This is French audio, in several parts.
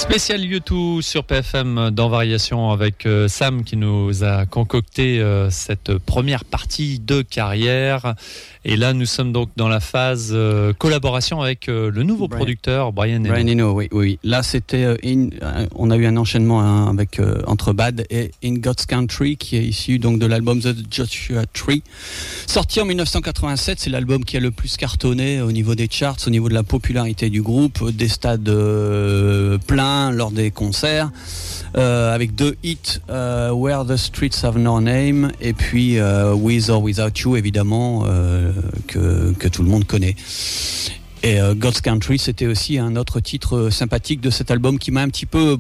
Spécial U2 sur PFM dans Variation avec Sam qui nous a concocté cette première partie de carrière. Et là, nous sommes donc dans la phase collaboration avec le nouveau producteur Brian Eno. Brian Eno, oui. Là, c'était on a eu un enchaînement avec entre Bad et In God's Country, qui est issu donc de l'album The Joshua Tree, sorti en 1987. C'est l'album qui a le plus cartonné au niveau des charts, au niveau de la popularité du groupe, des stades pleins lors des concerts, avec deux hits, Where the Streets Have No Name et puis With or Without You, évidemment, que tout le monde connaît. Et God's Country, c'était aussi un autre titre sympathique de cet album qui m'a un petit peu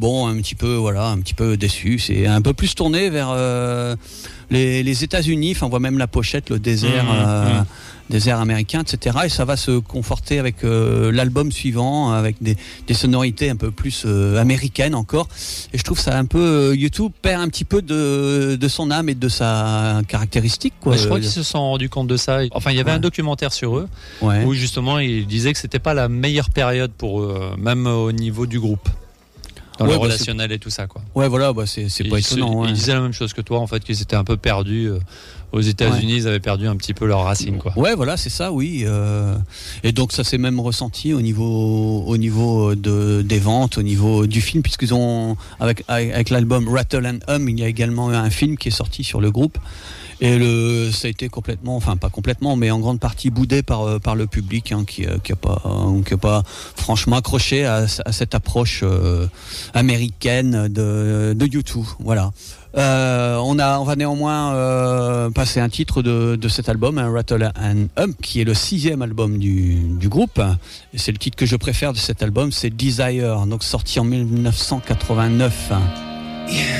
déçu. C'est un peu plus tourné vers les États-Unis. Enfin, on voit même la pochette, le désert. Désert américain, etc. Et ça va se conforter avec l'album suivant, avec des sonorités un peu plus américaines encore. Et je trouve ça un peu... YouTube perd un petit peu de son âme et de sa caractéristique, quoi. Je crois qu'ils se sont rendus compte de ça. Enfin, il y avait un documentaire sur eux où justement ils disaient que c'était pas la meilleure période pour eux, même au niveau du groupe. Dans le relationnel et tout ça, quoi. Ouais, voilà, c'est pas étonnant. Ils disaient la même chose que toi, en fait, qu'ils étaient un peu perdus. Aux États-Unis, ils avaient perdu un petit peu leurs racines, quoi. Ouais, voilà, c'est ça, oui. Et donc ça s'est même ressenti au niveau des ventes, au niveau du film, puisqu'ils ont avec l'album Rattle and Hum, il y a également un film qui est sorti sur le groupe. Et ça a été complètement, enfin pas complètement, mais en grande partie boudé par le public, qui a pas franchement accroché à cette approche américaine de U2. Voilà. On va néanmoins passer un titre de cet album, Rattle and Hum, qui est le 6e album du groupe. Et c'est le titre que je préfère de cet album, c'est Desire, donc sorti en 1989.